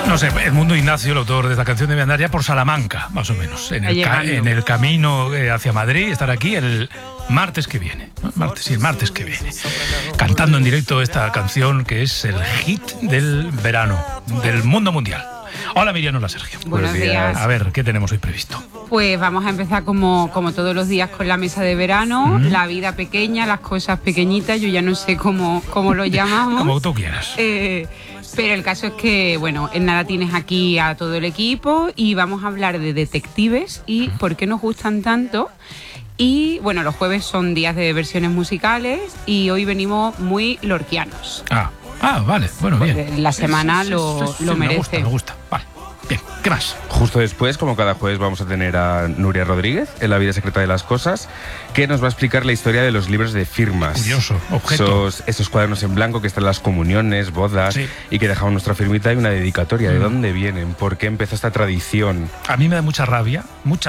No sé, Edmundo Ignacio, el autor de esta canción, debe andar ya por Salamanca, más o menos, en el camino hacia Madrid, estar aquí el martes que viene, ¿no? El martes que viene, cantando en directo esta canción que es el hit del verano, del mundo mundial. Hola Miriam, hola Sergio. Buenos días. A ver, ¿qué tenemos hoy previsto? Pues vamos a empezar como todos los días con la mesa de verano, la vida pequeña, las cosas pequeñitas, yo ya no sé cómo lo llamamos. Como tú quieras. Pero el caso es que, bueno, en nada tienes aquí a todo el equipo y vamos a hablar de detectives y por qué nos gustan tanto. Y bueno, los jueves son días de versiones musicales y hoy venimos muy lorquianos. Vale, bueno, pues bien. La semana lo merece. Me gusta, vale. Bien, ¿qué más? Justo después, como cada jueves, vamos a tener a Nuria Rodríguez en La vida secreta de las cosas, que nos va a explicar la historia de los libros de firmas. Curioso, objeto. Esos cuadernos en blanco que están en las comuniones, bodas, sí, y que dejamos nuestra firmita y una dedicatoria. ¿De dónde vienen? ¿Por qué empezó esta tradición? A mí me da mucha rabia,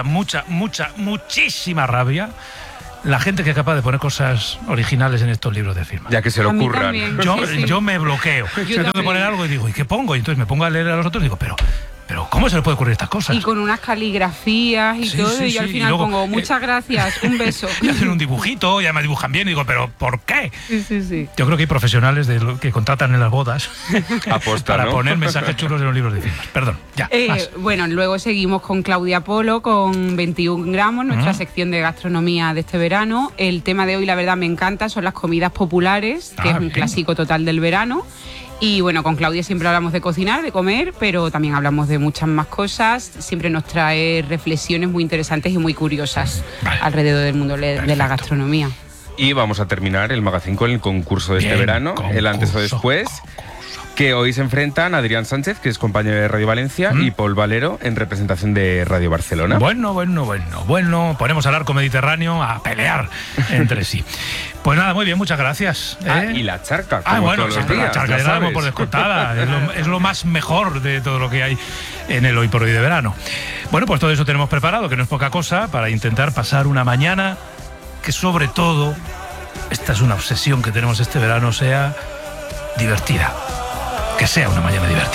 muchísima rabia, la gente que es capaz de poner cosas originales en estos libros de firma. Ya que se lo ocurran. Yo me bloqueo. Yo tengo que poner algo y digo, ¿y qué pongo? Y entonces me pongo a leer a los otros y digo, pero ¿cómo se le puede ocurrir estas cosas? Y con unas caligrafías y todo, y yo al final luego, pongo, muchas gracias, un beso. Y hacen un dibujito, ya me dibujan bien, y digo, ¿pero por qué? Sí. Yo creo que hay profesionales que contratan en las bodas para poner mensajes chulos en los libros de firmas. Perdón, ya. Bueno, luego seguimos con Claudia Polo, con 21 gramos, nuestra sección de gastronomía de este verano. El tema de hoy, la verdad, me encanta, son las comidas populares, que es un clásico total del verano. Y bueno, con Claudia siempre hablamos de cocinar, de comer, pero también hablamos de muchas más cosas. Siempre nos trae reflexiones muy interesantes y muy curiosas alrededor del mundo de la gastronomía. Y vamos a terminar el magazine con el concurso de este verano, el antes o después, que hoy se enfrentan Adrián Sánchez, que es compañero de Radio Valencia, y Paul Valero, en representación de Radio Barcelona. Bueno, ponemos al arco mediterráneo a pelear entre sí. Pues nada, muy bien, muchas gracias. Y la charca, como todos los días, la charca ya la damos por descontada. es lo más mejor de todo lo que hay en el Hoy por Hoy de verano. Bueno, pues todo eso tenemos preparado, que no es poca cosa, para intentar pasar una mañana que, sobre todo, esta es una obsesión que tenemos este verano, sea divertida. Que sea una mañana divertida.